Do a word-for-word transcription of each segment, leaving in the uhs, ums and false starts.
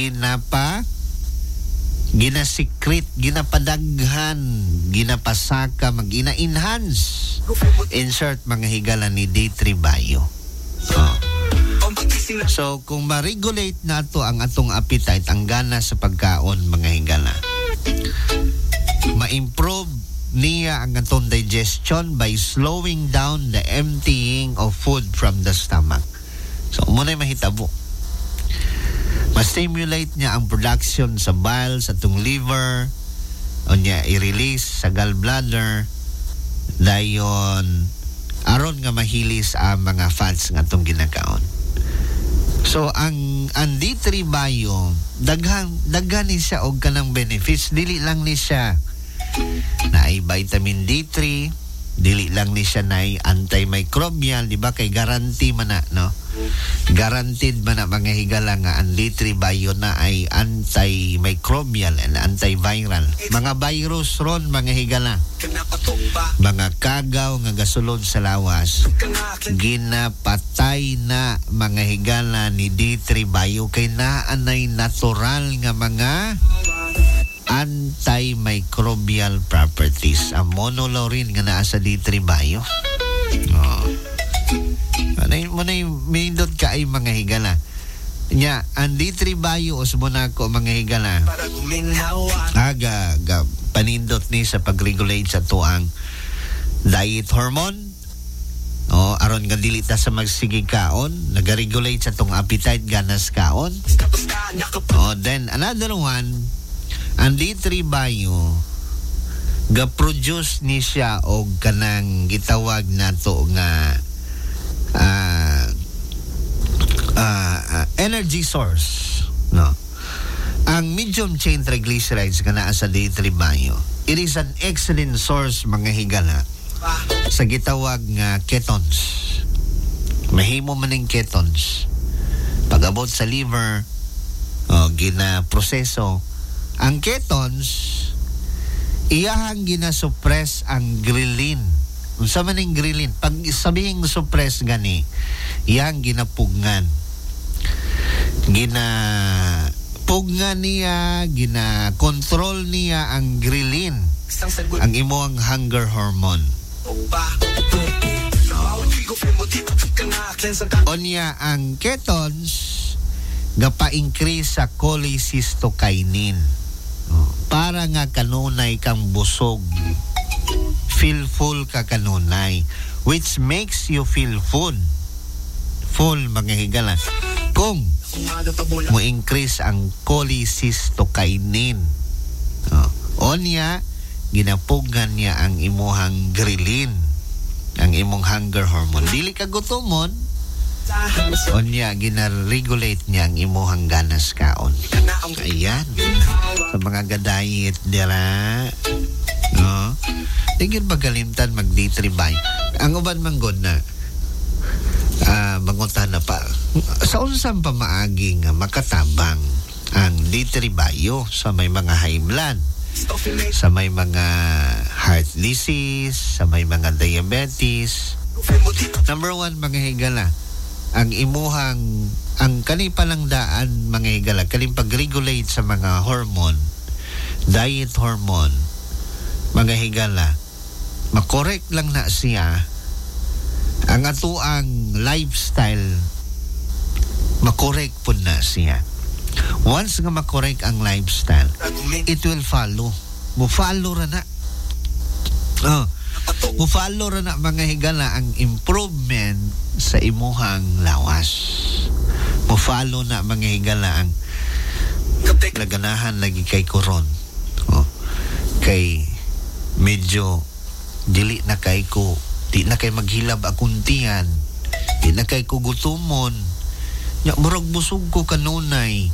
ginapa ginasikret, ginapadaghan, ginapasaka, mag-ina-enhance. Insert mga higala ni D three Bio. Oh. So, kung ma-regulate na to ang atong appetite, ang gana sa pagkaon, mga higala, ma-improve niya ang atong digestion by slowing down the emptying of food from the stomach. So, muna'y mahitabo. Ma-stimulate niya ang production sa bile, sa atong liver, o niya i-release sa gallbladder, dayon aron nga mahilis ang mga fats nga atong ginakaon. So, ang, ang D three Bio, daghan, daghan ni siya og kanang benefits. Dili lang ni siya na ay vitamin D three, dili lang ni siya na ay antimicrobial, di ba? Kay guarantee man na, no? Guaranteed man na mga higala nga ang D three Bio na ay antimicrobial and antiviral. Mga virus ron, mga higala. Mga kagaw nga gasulod sa lawas, ginapatay na mga higala ni D three Bio kay naanay natural nga mga antimicrobial properties. Ang monolaurin nga naa sa D three Bio. Oh. Manay, manay, mindot ka ay mga higala. Nya, ang D three Bio usbo na ko mga higala. Aga, aga, panindot ni sa pag-regulate sa tuang diet hormone. O, aron nga dili ta sa magsigig kaon, nag-regulate sa tong appetite, ganas kaon. O, then, another one, ang D three Bio, ga-produce ni siya og kanang gitawag na to nga uh, uh, uh, energy source, no? Ang medium chain triglycerides nga naa sa D three Bio, it is an excellent source, mga higala, sa gitawag nga ketones. Mahimo man ning ketones pag abot sa liver, o gina-proseso ang ketones, iyahang ginasuppress ang ghrelin. Unsa man ning ghrelin? Pag sabihing suppress gani, iyahang ginapugngan. Gina pugnan niya, gina-control niya ang ghrelin, ang imong hunger hormone. Onya ang ketones gapa-increase sa cholecystokinin. Para nga kanunay kang busog, feel full ka kanunay, which makes you feel full full mga higala kung mo increase ang cholecystokinin. Oh. Onya ginapugan niya ang imuhang ghrelin, ang imong hunger hormone. Dili ka gutomon, onya gina-regulate niya ang imuhang ganas kaon. Ayan, sa mga gadayit dira, no? Tingin magalimtan mag D three Bio. Ang uban manggod na uh, mangutan na pa, sa unsang pamaagi nga makatabang ang D three Bio sa may mga high blood, sa may mga heart disease, sa may mga diabetes. Number one, mga higala, ang imuhang, ang kani palang daan, mga higala, kaning pag-regulate sa mga hormone, diet hormone, mga higala, makorek lang na siya ang atuang lifestyle, makorek po na siya. Once nga makorek ang lifestyle, it will follow. Mo-follow ra na. Oh, mo-follow ra na, mga higala, ang improvement sa imuhang lawas. Mo-follow na, mga higala, ang naganahan lagi kay koron. Oh, kay medyo dili na kay ko, di na kay maghilab akuntian, di na kay ko gutumon. Nya murag busog ko kanunay.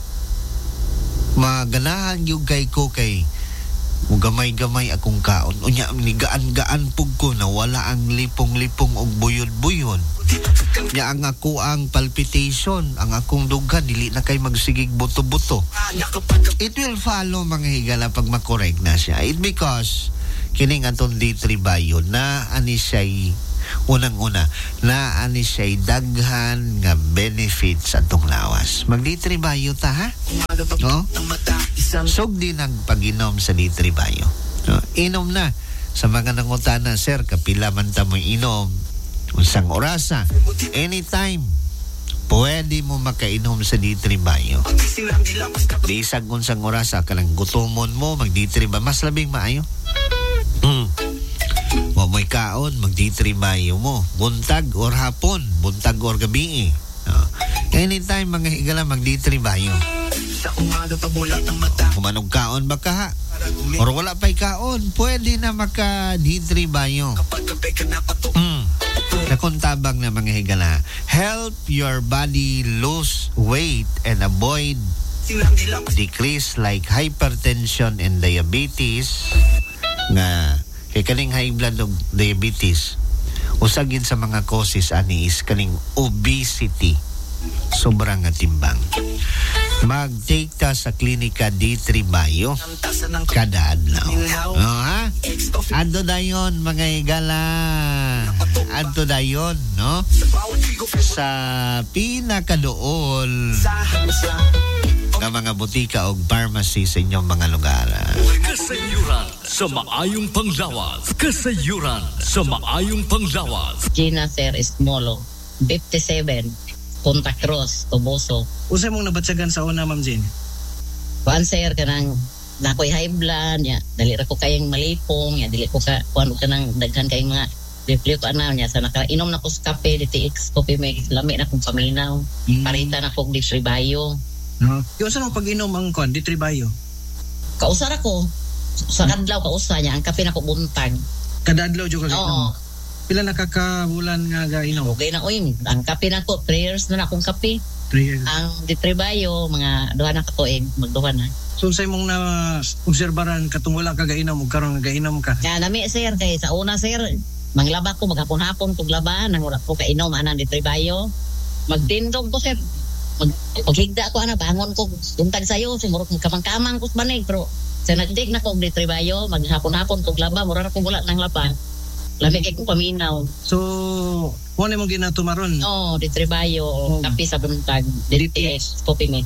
Maganahan yung kay ko kay gamay-gamay akong kaon. Unya nigaan-gaan pug ko na wala ang lipong-lipong og buyod-buyod. Nya ang ako ang palpitation, ang akong dugan dili na kay magsigig buto-buto. It will follow, mga higala, pag makorek na siya. It because kining aton D three Bio na ani siya Unang-una, naani siya'y daghan nga benefits sa atong lawas. Mag-D-Tribayo ta, ha? No? Sugdi ng pag-inom sa D-Tribayo. No? Inom na. Sa mga nangutana, sir, kapila man ta mo inom, unsang orasa, anytime, pwede mo makainom sa D-Tribayo. Di isang unsang orasa, kanang gutomon mo, mag-D-Tribayo, mas labing maayo. Hmm. O may kaon, mag-D-Tribayo mo. Buntag or hapon, buntag or gabi. Uh, anytime, mga higala, mag-D-Tribayo. Kumanog kaon ba ka, ha? Or wala pa'y kaon, pwede na maka-D-Tribayo. Hmm. Nakuntabang na mga higala, help your body lose weight and avoid decrease like hypertension and diabetes. Nga kay kaning high blood o diabetes, usagin sa mga causes ani is kaning obesity, sobrang nga timbang. Mag-take ta sa klinika D-Tribayo kada adlaw. Oh, ha? Adto dayon mga higala. Adto dayon, no? Sa pinakadool nga mga butika o pharmacy sa inyong mga lugar. Kasayuran sa maayong panglawas. Kasayuran sa maayong panglawas. Gina Sir Esmolo, fifty-seven, Punta Cruz, Toboso. Usay mong nabatsagan sa una, Ma'am Jean? Kuan sir, kanang nakoy high blood, ya, dali ra ko kayong malipong, ya, dili ko ka, kuan ka nang daghan kayong mga reflux ana niya sa nakainom na ko sa kape, D T X, kopi may lami na kong paminaw, mm. parita na kong D-Tribayo. No. Yung saan mo pag-inom ang kon, D-Tribayo? Kausar ako, sa kadlaw kausa niya, ang kape na ko buntag. Kadadlaw dyo ka Oo. Pila nakakabulan nga ga-inom? Okay na, uy, ang kape na ko, three years na na akong kape. three years. Ang D-Tribayo, mga duha na katuig, magduha na. So sa'yo mong na-obserbaran katong wala ka ga-inom o karong ga-inom ka? Kaya nami sir, kay sa una sir, manglaba ko, maghapon-hapon kong laba, nang wala ko kainom, anang D-Tribayo. Magtindog ko sir, mag, paghigda ko, ana, bangon ko, buntag sa'yo, siguro kamang-kamang ko sa banig, pero sa nagdig na kong D-Tribayo, maghapon-hapon kong laba, mura na kong wala ng laba. Lamig kay kong paminaw. So, kung ano mong ginatumaron? Oo, oh, D-Tribayo, oh. Kapi sa buntag, D T S, kopi me.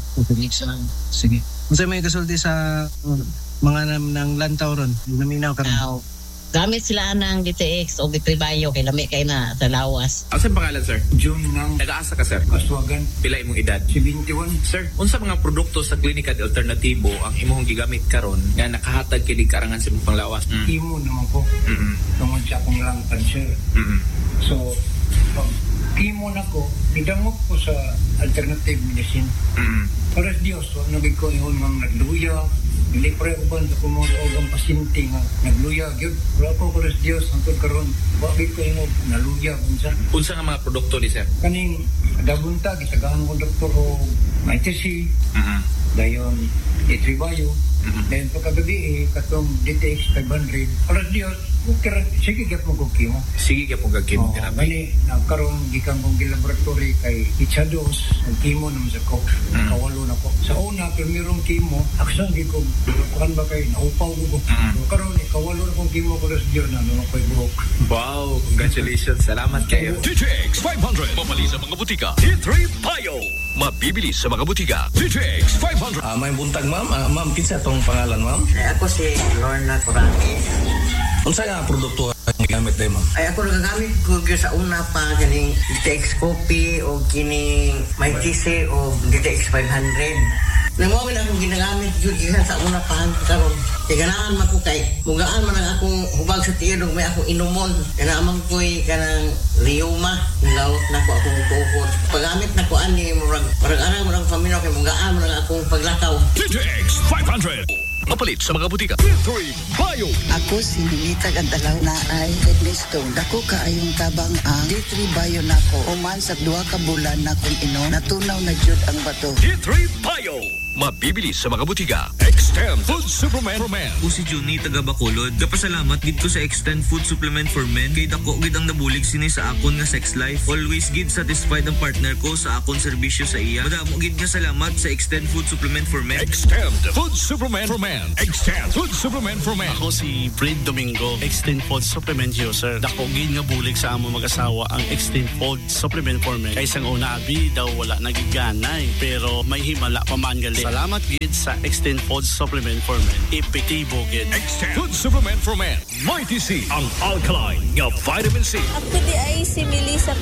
Sige. Kung sa'yo may kasulti sa uh, mga nam, ng lantaw ron, naminaw ka rin. Oh. Gamit sila ng D T X o D-Tribayo kay lami kay na sa lawas. Ano sa pangalan, sir? June ng Nag-aasa ka, sir? Aswagan. Pila imong edad? seventy-one. Sir, unsa mga produkto sa klinika de alternatibo ang imong gigamit karon nga nakahatag kini karangan sa imong panglawas? Mm. Chemo naman po. Mm-mm. Tungod sa akong lung cancer. Mm-mm. So, pag chemo na ko, idangog ko sa alternative medicine. Mm-mm. Para sa Diyos, wag nabig ko yung mga nagluya. Hindi pre ko ba sa kumakaw ang pasyente nga nagluya. Gyud, wala ko para sa Diyos, hangtod karon wabig ko yung naluya. Unsa? Unsa nga mga produkto ni sir? Kaning dagunta, gitagaan ko doktor o I T C. Mm-mm. Dayon, D-Tribayo. Mm-hmm. Then pagkagabi eh, katong D T X five hundred. Para Diyos, kukira, sige gap mo kong kimo. Sige ka pong gagkimo Oo, therapy. gani, nagkaroon gikang kong laboratory kay Ichados, ang kimo naman sa ko. Mm-hmm. Kawalo na ko. Sa una, kung mayroong kimo, aksan di ko, bukan ba kayo, naupaw ko ko. Mm-hmm. Karoon, eh, kawalo na kong kimo ko sa Diyos na, nung ako'y buhok. Wow, congratulations. Salamat kayo. D T X five hundred. Mabali sa mga butika. D-Tribayo. Mabibili sa mga butika. D T X five hundred. Ah, may buntag ma'am. Ah, ma'am, kinsa tong pangalan ma'am? Ay, ako si Lorna Corani. Unsa nga produkto ang gigamit day ma'am? Ay, ako nagagamit ko gyud sa una pa kaning D T X Coffee o kining may T C o D T X five hundred. Nangomin akong ginagamit gyud gikan sa una pa karon. Kay ganahan man ko kay mugaan man ang akong hubag sa tiil may akong inumon. Kanamang ko'y kanang liuma, lawot na ko akong tuhod. Paggamit na ko ani murag murag ara mo ang pamilya kay mugaan man ang akong paglakaw. D T X five hundred. Mapalit sa mga butika. D-Tribayo. Ako si Nilita Gandalaw na ay kidney stone. Dako kaayong tabang ang D-Tribayo nako. Uman sa duha ka bulan na kung inom, natunaw na jud ang bato. D-Tribayo. Mabibili sa mga butika. Extend Food Supplement for Men. Ako si Juni taga Bacolod. Kapasalamat gid ko sa Extend Food Supplement for Men kay dako gid ang nabulig sini sa akon nga sex life. Always gid satisfied ang partner ko sa akon serbisyo sa iya. Madamo gid nga salamat sa Extend Food Supplement for Men. Extend Food Supplement for Men. Extend Food Supplement for Men. Ako si Fred Domingo, Extend Food Supplement user. Dako gid nga bulig sa among mag-asawa ang Extend Food Supplement for Men. Kay sang una abi daw wala nagiganay pero may himala pa man gali. Salamat gid sa Extend Food Supplement for Men. Epektibo gid. Extend Food Supplement for Men. Mighty C, ang alkaline nga vitamin C. Ako di ay si Melissa